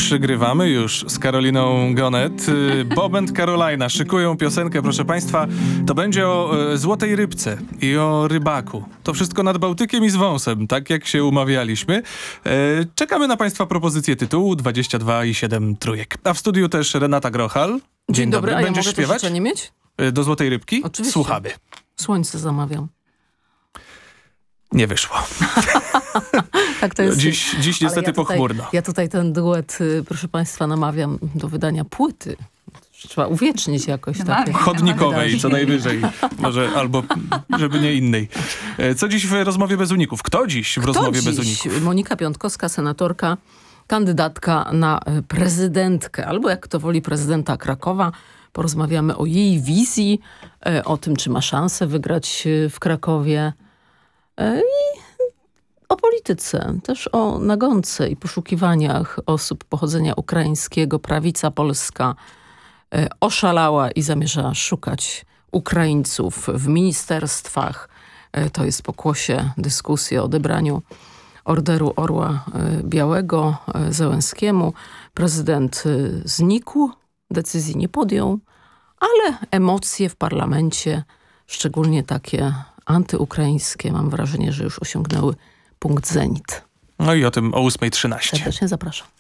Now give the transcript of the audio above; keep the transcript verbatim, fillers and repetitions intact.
przygrywamy już z Karoliną Gonet. Bob and Carolina szykują piosenkę, proszę państwa. To będzie o e, złotej rybce i o rybaku. To wszystko nad Bałtykiem i z wąsem, tak jak się umawialiśmy. E, czekamy na państwa propozycje tytułu dwadzieścia dwa i siedem trójek. A w studiu też Renata Grochal. Dzień, Dzień dobry, a ja Będziesz mogę śpiewać? to mieć? E, Do złotej rybki? Oczywiście. Słuchamy. Słońce zamawiam. Nie wyszło. Tak to jest. Dziś, dziś niestety ja tutaj, pochmurno. Ja tutaj ten duet, y, proszę państwa, namawiam do wydania płyty. Trzeba uwiecznić jakoś takie. Chodnikowej, co najwyżej. Może albo, żeby nie innej. E, Co dziś w rozmowie bez uników? Kto dziś w Kto rozmowie dziś? bez uników? Monika Piątkowska, senatorka, kandydatka na y, prezydentkę, albo jak kto woli prezydenta Krakowa. Porozmawiamy o jej wizji, y, o tym, czy ma szansę wygrać y, w Krakowie. I o polityce, też o nagonce i poszukiwaniach osób pochodzenia ukraińskiego. Prawica polska e, oszalała i zamierza szukać Ukraińców w ministerstwach. E, to jest pokłosie dyskusji o odebraniu Orderu Orła e, Białego e, Zełenskiemu. Prezydent e, znikł, decyzji nie podjął, ale emocje w parlamencie, szczególnie takie antyukraińskie, mam wrażenie, że już osiągnęły punkt zenit. No i o tym o ósma trzynaście. Serdecznie zapraszam.